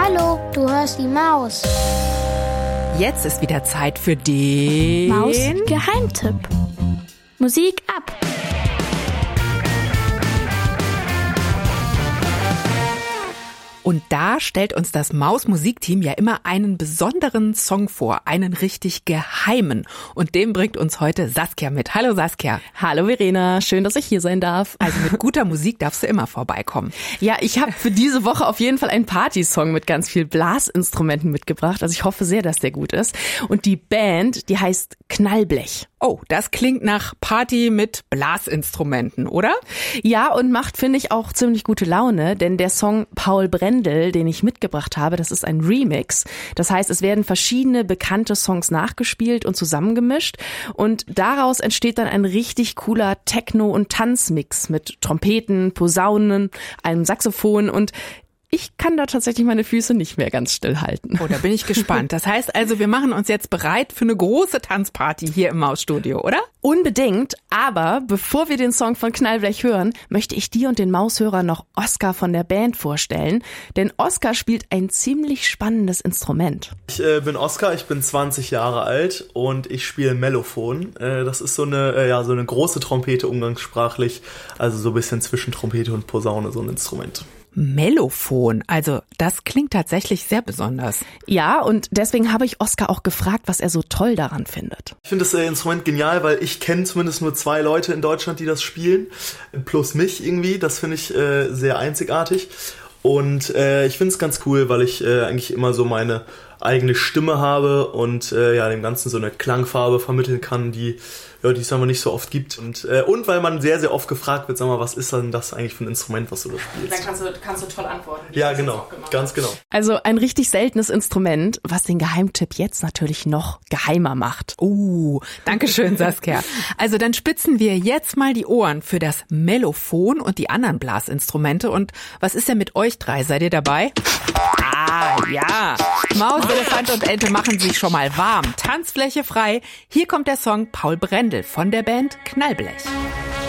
Hallo, du hörst die Maus. Jetzt ist wieder Zeit für den Maus-Geheimtipp. Musik ab. Und da stellt uns das Maus-Musikteam ja immer einen besonderen Song vor, einen richtig geheimen. Und den bringt uns heute Saskia mit. Hallo Saskia. Hallo Verena, schön, dass ich hier sein darf. Also mit guter Musik darfst du immer vorbeikommen. Ja, ich habe für diese Woche auf jeden Fall einen Partysong mit ganz viel Blasinstrumenten mitgebracht. Also ich hoffe sehr, dass der gut ist. Und die Band, die heißt Knallblech. Oh, das klingt nach Party mit Blasinstrumenten, oder? Ja, und macht, finde ich, auch ziemlich gute Laune, denn der Song Paul Brendel, den ich mitgebracht habe, das ist ein Remix. Das heißt, es werden verschiedene bekannte Songs nachgespielt und zusammengemischt und daraus entsteht dann ein richtig cooler Techno- und Tanzmix mit Trompeten, Posaunen, einem Saxophon und ich kann da tatsächlich meine Füße nicht mehr ganz still halten. Oh, da bin ich gespannt. Das heißt also, wir machen uns jetzt bereit für eine große Tanzparty hier im Mausstudio, oder? Unbedingt, aber bevor wir den Song von Knallblech hören, möchte ich dir und den Maushörern noch Oskar von der Band vorstellen. Denn Oskar spielt ein ziemlich spannendes Instrument. Ich bin Oskar, ich bin 20 Jahre alt und ich spiele Mellophon. Das ist so eine große Trompete umgangssprachlich, also so ein bisschen zwischen Trompete und Posaune, so ein Instrument. Mellophon, also das klingt tatsächlich sehr besonders. Ja, und deswegen habe ich Oskar auch gefragt, was er so toll daran findet. Ich finde das Instrument genial, weil ich kenne zumindest nur 2 Leute in Deutschland, die das spielen, plus mich irgendwie. Das finde ich sehr einzigartig und ich finde es ganz cool, weil ich eigentlich immer so meine eigene Stimme habe und dem Ganzen so eine Klangfarbe vermitteln kann, die es aber nicht so oft gibt. Und weil man sehr, sehr oft gefragt wird, sag mal, was ist denn das eigentlich für ein Instrument, was du da spielst? Dann kannst du toll antworten. Ja, genau, ganz genau. Also ein richtig seltenes Instrument, was den Geheimtipp jetzt natürlich noch geheimer macht. Danke schön, Saskia. Also dann spitzen wir jetzt mal die Ohren für das Mellophon und die anderen Blasinstrumente. Und was ist denn mit euch 3? Seid ihr dabei? Ja. Maus, Elefant und Ente machen sich schon mal warm. Tanzfläche frei. Hier kommt der Song Paul Brendel von der Band Knallblech.